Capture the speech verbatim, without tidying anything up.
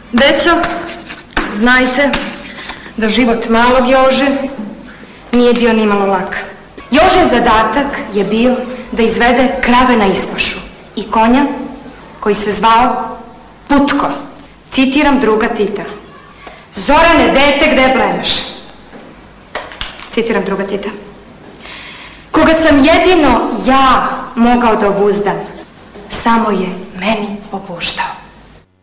Deco, znajte da život malog Jože nije bio ni malo lak. Jožin zadatak je bio da izvede krave na ispašu i konja koji se zvao Putko. Citiram druga Tita. Zorane, dete, gde bleneš? Citiram druga Tita. Koga sam jedino ja mogao da obuzdam, samo je meni popuštao.